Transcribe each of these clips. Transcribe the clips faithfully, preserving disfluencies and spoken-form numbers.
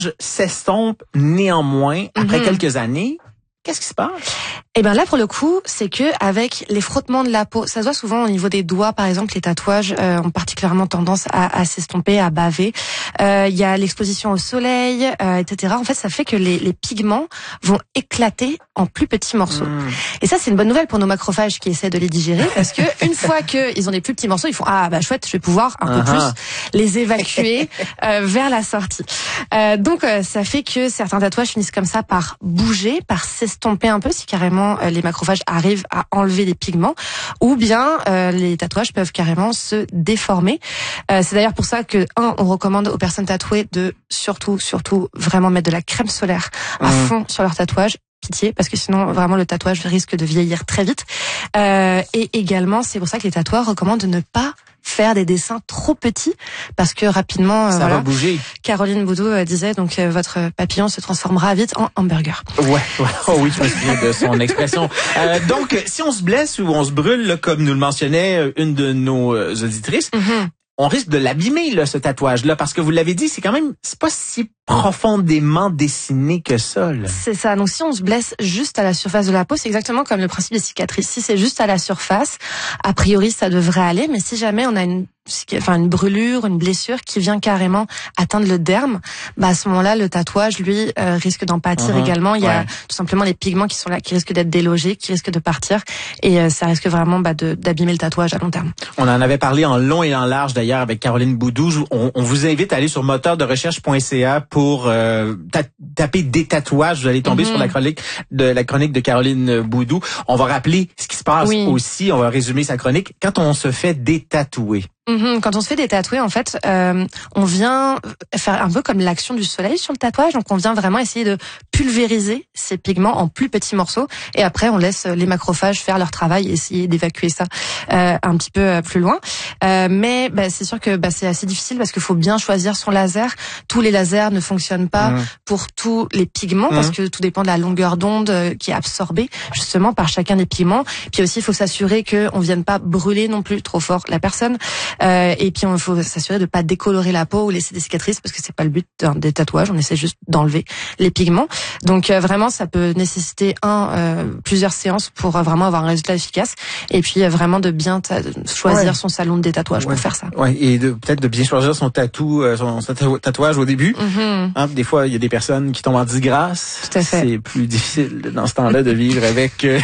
s'estompe néanmoins après Mm-hmm. quelques années. Qu'est-ce qui se passe? Eh ben là, pour le coup, c'est que avec les frottements de la peau, ça se voit souvent au niveau des doigts, par exemple, les tatouages euh, ont particulièrement tendance à, à s'estomper, à baver. Il euh, y a l'exposition au soleil, euh, et cetera. En fait, ça fait que les, les pigments vont éclater en plus petits morceaux. Mmh. Et ça, c'est une bonne nouvelle pour nos macrophages qui essaient de les digérer, parce que une fois qu'ils ont des plus petits morceaux, ils font ah bah chouette, je vais pouvoir un uh-huh. peu plus les évacuer euh, vers la sortie. Euh, donc euh, ça fait que certains tatouages finissent comme ça par bouger, par s'estomper un peu si carrément les macrophages arrivent à enlever les pigments, ou bien euh, les tatouages peuvent carrément se déformer. Euh, c'est d'ailleurs pour ça que un, on recommande aux personnes tatouées de surtout, surtout vraiment mettre de la crème solaire à mmh. fond sur leur tatouage. Pitié, parce que sinon vraiment le tatouage risque de vieillir très vite. Euh, et également, c'est pour ça que les tatoueurs recommandent de ne pas faire des dessins trop petits, parce que rapidement, ça euh, voilà, va bouger. Caroline Boudou euh, disait donc euh, votre papillon se transformera vite en hamburger. Ouais, ouais. Oh oui, je me souviens de son expression. Euh, donc, si on se blesse ou on se brûle, là, comme nous le mentionnait une de nos euh, auditrices, mm-hmm. on risque de l'abîmer, là, ce tatouage-là, parce que vous l'avez dit, c'est quand même, c'est pas si profondément dessiné que ça, là. C'est ça. Donc, si on se blesse juste à la surface de la peau, c'est exactement comme le principe des cicatrices. Si c'est juste à la surface, a priori, ça devrait aller. Mais si jamais on a une enfin une brûlure, une blessure qui vient carrément atteindre le derme, bah à ce moment-là, le tatouage, lui, euh, risque d'en pâtir uh-huh. également. Il y a ouais. tout simplement les pigments qui sont là, qui risquent d'être délogés, qui risquent de partir, et euh, ça risque vraiment bah, de, d'abîmer le tatouage à long terme. On en avait parlé en long et en large d'ailleurs avec Caroline Boudou. On, on vous invite à aller sur moteur de recherche point c a pour euh, ta- taper des tatouages. Vous allez tomber mm-hmm. sur la chronique de la chronique de Caroline Boudou. On va rappeler ce qui se passe oui. aussi. On va résumer sa chronique. Quand on se fait détatouer. Mmh, quand on se fait détatouer, en fait, euh, on vient faire un peu comme l'action du soleil sur le tatouage. Donc, on vient vraiment essayer de pulvériser ces pigments en plus petits morceaux. Et après, on laisse les macrophages faire leur travail et essayer d'évacuer ça euh, un petit peu plus loin. Euh, mais bah, c'est sûr que bah, c'est assez difficile parce qu'il faut bien choisir son laser. Tous les lasers ne fonctionnent pas mmh. pour tous les pigments mmh. parce que tout dépend de la longueur d'onde euh, qui est absorbée justement par chacun des pigments. Puis aussi, il faut s'assurer qu'on ne vienne pas brûler non plus trop fort la personne. Euh, et puis, il faut s'assurer de pas décolorer la peau ou laisser des cicatrices parce que c'est pas le but d'un, des tatouages. On essaie juste d'enlever les pigments. Donc, euh, vraiment, ça peut nécessiter un, euh, plusieurs séances pour euh, vraiment avoir un résultat efficace. Et puis, euh, vraiment de bien ta- choisir ouais. son salon de détatouage ouais. pour faire ça. Ouais. Et de, peut-être de bien choisir son tatou, euh, son, son tatouage au début. Mm-hmm. Hein, des fois, il y a des personnes qui tombent en disgrâce. Tout à fait. C'est plus difficile dans ce temps-là de vivre avec. Euh,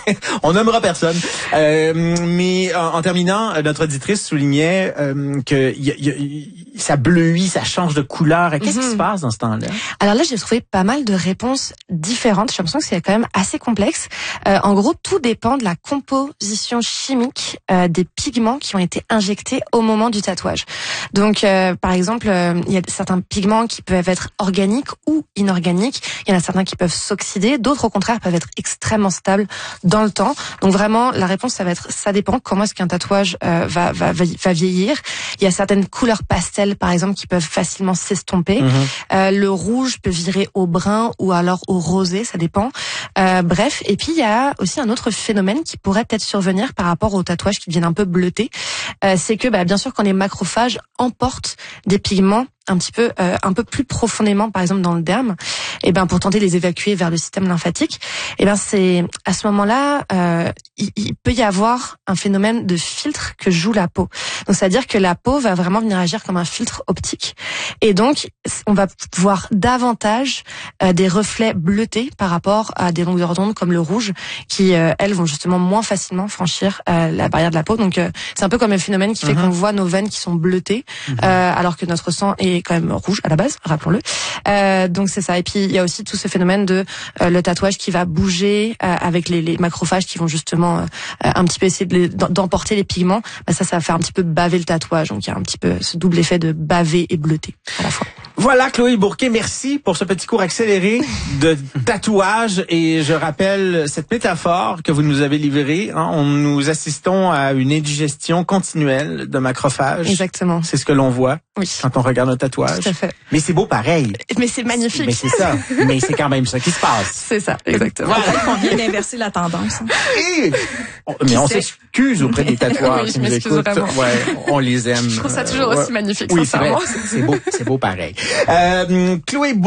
on nommera personne. Euh, mais en, en terminant, notre auditrice soulignait Euh, que y a, y a, ça bleuit, ça change de couleur. Qu'est-ce mm-hmm. qui se passe dans ce temps-là? Alors là, j'ai trouvé pas mal de réponses différentes. J'ai l'impression que c'est quand même assez complexe. Euh, en gros, tout dépend de la composition chimique euh, des pigments qui ont été injectés au moment du tatouage. Donc, euh, par exemple, euh, il y a certains pigments qui peuvent être organiques ou inorganiques. Il y en a certains qui peuvent s'oxyder. D'autres, au contraire, peuvent être extrêmement stables dans le temps. Donc vraiment, la réponse, ça va être, ça dépend. Comment est-ce qu'un tatouage euh, va, va, va va vieillir. Il y a certaines couleurs pastel, par exemple, qui peuvent facilement s'estomper. Mmh. Euh, le rouge peut virer au brun ou alors au rosé, ça dépend. Euh, bref, et puis il y a aussi un autre phénomène qui pourrait peut-être survenir par rapport aux tatouages qui deviennent un peu bleutés. Euh, c'est que, bah, bien sûr, quand les macrophages emportent des pigments un petit peu euh, un peu plus profondément, par exemple dans le derme, et ben pour tenter de les évacuer vers le système lymphatique, et ben c'est à ce moment-là euh, il, il peut y avoir un phénomène de filtre que joue la peau. Donc c'est-à-dire que la peau va vraiment venir agir comme un filtre optique, et donc on va voir davantage euh, des reflets bleutés par rapport à des longueurs d'onde comme le rouge, qui euh, elles vont justement moins facilement franchir euh, la barrière de la peau. Donc euh, c'est un peu comme un phénomène qui fait mmh. qu'on voit nos veines qui sont bleutées, mmh. euh, alors que notre sang est quand même rouge à la base, rappelons-le. Euh, donc c'est ça. Et puis il y a aussi tout ce phénomène de euh, le tatouage qui va bouger euh, avec les, les macrophages qui vont justement euh, un petit peu essayer de les, d'emporter les pigments. Bah, ça, ça va faire un petit peu baver le tatouage. Donc il y a un petit peu ce double effet de baver et bleuter à la fois. Voilà, Chloé Bourquet, merci pour ce petit cours accéléré de tatouage. Et je rappelle cette métaphore que vous nous avez livrée. Hein, on nous assistons à une indigestion continuelle de macrophages. Exactement. C'est ce que l'on voit oui. quand on regarde un tatouage. Tout à fait. Mais c'est beau pareil. Mais c'est magnifique. Mais c'est ça. Mais c'est quand même ça qui se passe. C'est ça, exactement. Voilà. On vient d'inverser la tendance. Et, mais on s'excuse auprès des tatoueurs oui, qui nous écoutent. Ouais, on les aime. Je trouve ça toujours ouais. aussi magnifique. Oui, c'est vrai. C'est beau, c'est beau pareil. Euh, Chloé